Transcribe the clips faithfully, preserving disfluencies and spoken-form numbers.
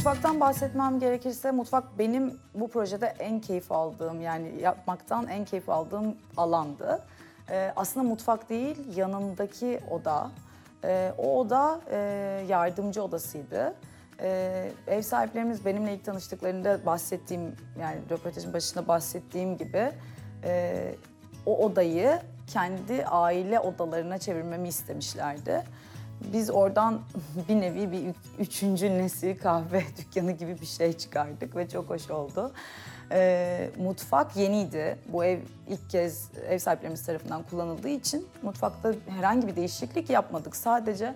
Mutfaktan bahsetmem gerekirse mutfak benim bu projede en keyif aldığım, yani yapmaktan en keyif aldığım alandı. Ee, aslında mutfak değil, yanındaki oda. Ee, o oda e, yardımcı odasıydı. Ee, ev sahiplerimiz benimle ilk tanıştıklarında bahsettiğim, yani röportajın başında bahsettiğim gibi e, o odayı kendi aile odalarına çevirmemi istemişlerdi. Biz oradan bir nevi bir üçüncü nesil kahve dükkanı gibi bir şey çıkardık ve çok hoş oldu. Ee, mutfak yeniydi. Bu ev ilk kez ev sahiplerimiz tarafından kullanıldığı için mutfakta herhangi bir değişiklik yapmadık. Sadece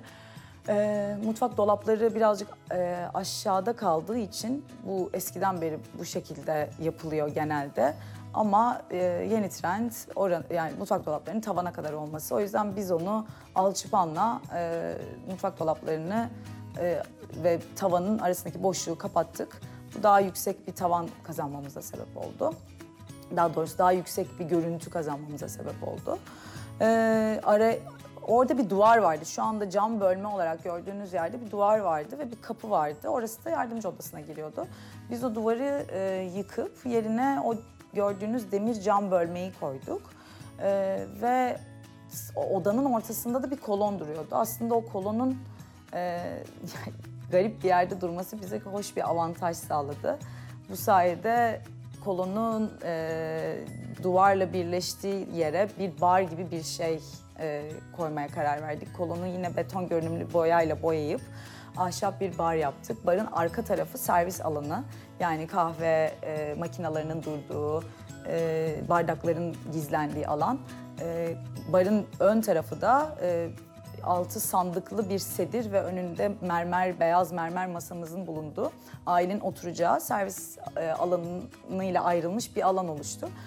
e, mutfak dolapları birazcık e, aşağıda kaldığı için bu eskiden beri bu şekilde yapılıyor genelde. Ama e, yeni trend oran, yani mutfak dolaplarının tavana kadar olması. O yüzden biz onu alçıpanla e, mutfak dolaplarını e, ve tavanın arasındaki boşluğu kapattık. Bu daha yüksek bir tavan kazanmamıza sebep oldu. Daha doğrusu daha yüksek bir görüntü kazanmamıza sebep oldu. E, ara, orada bir duvar vardı. Şu anda cam bölme olarak gördüğünüz yerde bir duvar vardı ve bir kapı vardı. Orası da yardımcı odasına giriyordu. Biz o duvarı e, yıkıp yerine o gördüğünüz demir cam bölmeyi koyduk. Ee, ve odanın ortasında da bir kolon duruyordu. Aslında o kolonun e, garip bir yerde durması bize hoş bir avantaj sağladı. Bu sayede kolonun e, duvarla birleştiği yere bir bar gibi bir şey e, koymaya karar verdik. Kolonu yine beton görünümlü boyayla boyayıp ahşap bir bar yaptık. Barın arka tarafı servis alanı. Yani kahve e, makinelerinin durduğu, e, bardakların gizlendiği alan. E, barın ön tarafı da e, altı sandıklı bir sedir ve önünde mermer, beyaz mermer masamızın bulunduğu ailenin oturacağı servis e, alanıyla ayrılmış bir alan oluştu.